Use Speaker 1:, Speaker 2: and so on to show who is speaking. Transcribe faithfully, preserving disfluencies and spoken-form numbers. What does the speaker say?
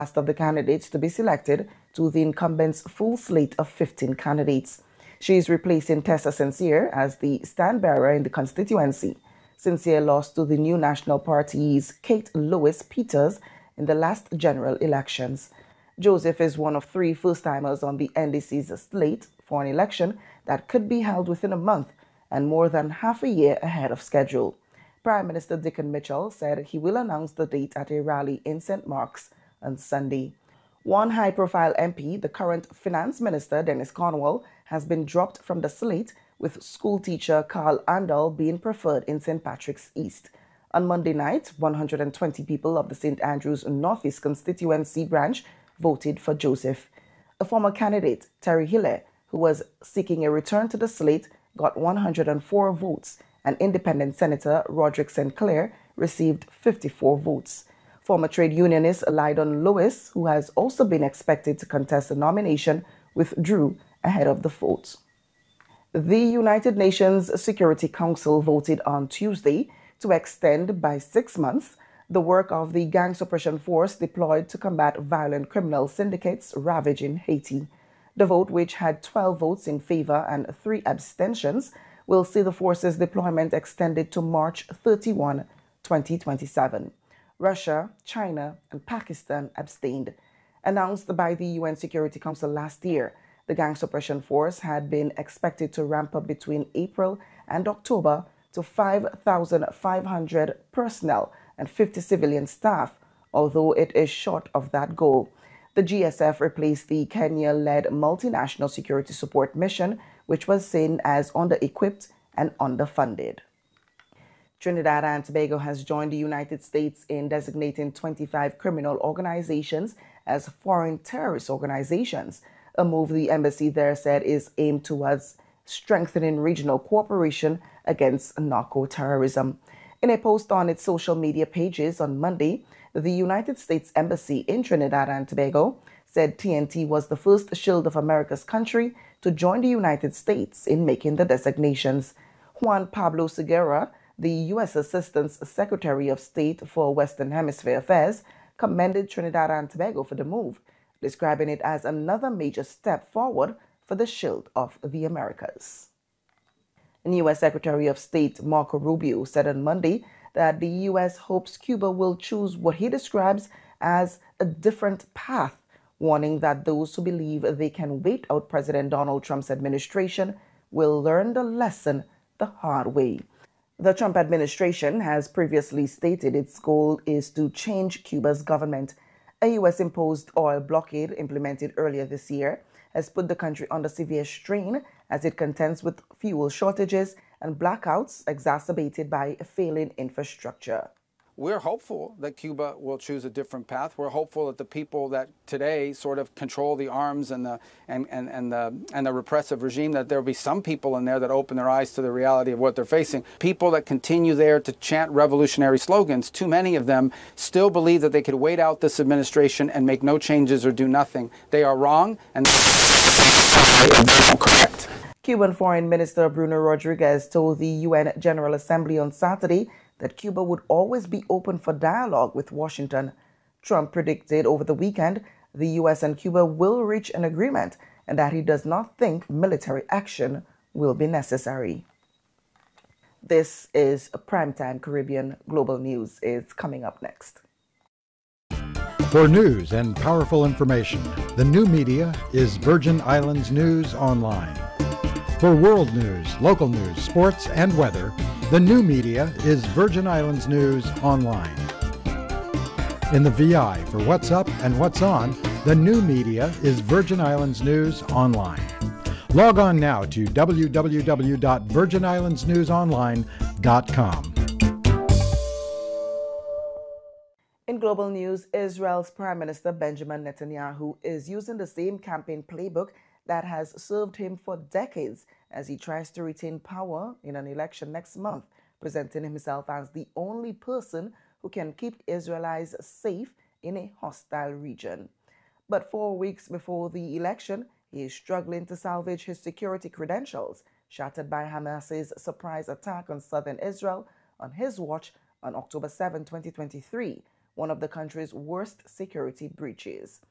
Speaker 1: last of the candidates to be selected to the incumbent's full slate of fifteen candidates. She is replacing Tessa Sincere as the stand-bearer in the constituency. Sincere lost to the New National Party's Kate Lewis Peters in the last general elections. Joseph is one of three first-timers on the N D C's slate for an election that could be held within a month and more than half a year ahead of schedule. Prime Minister Dickon Mitchell said he will announce the date at a rally in Saint Mark's on Sunday. One high-profile M P, the current Finance Minister Dennis Cornwall, has been dropped from the slate, with schoolteacher Carl Andal being preferred in Saint Patrick's East. On Monday night, one hundred twenty people of the Saint Andrews Northeast constituency branch voted for Joseph. A former candidate, Terry Hille, who was seeking a return to the slate, got one hundred four votes, and independent Senator Roderick Saint Clair received fifty-four votes. Former trade unionist Lydon Lewis, who has also been expected to contest the nomination, withdrew ahead of the vote. The United Nations Security Council voted on Tuesday to extend by six months the work of the gang suppression force deployed to combat violent criminal syndicates ravaging Haiti. The vote, which had twelve votes in favor and three abstentions, will see the force's deployment extended to March thirty-first, twenty twenty-seven. Russia, China, and Pakistan abstained. Announced by the U N Security Council last year, the gang suppression force had been expected to ramp up between April and October to five thousand five hundred personnel and fifty civilian staff, although it is short of that goal. The G S F replaced the Kenya-led multinational security support mission, which was seen as under-equipped and underfunded. Trinidad and Tobago has joined the United States in designating twenty-five criminal organizations as foreign terrorist organizations, a move the embassy there said is aimed towards strengthening regional cooperation against narco-terrorism. In a post on its social media pages on Monday, the United States Embassy in Trinidad and Tobago said T N T was the first Shield of America's country to join the United States in making the designations. Juan Pablo Segura, the U S Assistant Secretary of State for Western Hemisphere Affairs, commended Trinidad and Tobago for the move, describing it as another major step forward for the Shield of the Americas. And U S Secretary of State Marco Rubio said on Monday that the U S hopes Cuba will choose what he describes as a different path, warning that those who believe they can wait out President Donald Trump's administration will learn the lesson the hard way. The Trump administration has previously stated its goal is to change Cuba's government. A U S-imposed oil blockade implemented earlier this year has put the country under severe strain as it contends with fuel shortages and blackouts exacerbated by a failing infrastructure.
Speaker 2: We're hopeful that Cuba will choose a different path. We're hopeful that the people that today sort of control the arms and the and, and, and the and the repressive regime, that there'll be some people in there that open their eyes to the reality of what they're facing. People that continue there to chant revolutionary slogans, too many of them still believe that they could wait out this administration and make no changes or do nothing. They are wrong and they're correct.
Speaker 1: Cuban Foreign Minister Bruno Rodriguez told the U N General Assembly on Saturday that Cuba would always be open for dialogue with Washington. Trump predicted over the weekend the U S and Cuba will reach an agreement and that he does not think military action will be necessary. This is Primetime Caribbean. Global News is coming up next.
Speaker 3: For news and powerful information, the new media is Virgin Islands News Online. For world news, local news, sports, and weather, the new media is Virgin Islands News Online. In the V I for what's up and what's on, the new media is Virgin Islands News Online. Log on now to w w w dot virgin islands news online dot com.
Speaker 1: In global news, Israel's Prime Minister Benjamin Netanyahu is using the same campaign playbook that has served him for decades as he tries to retain power in an election next month, presenting himself as the only person who can keep Israelites safe in a hostile region. But four weeks before the election, he is struggling to salvage his security credentials, shattered by Hamas's surprise attack on southern Israel on his watch on October seventh, twenty twenty-three, one of the country's worst security breaches.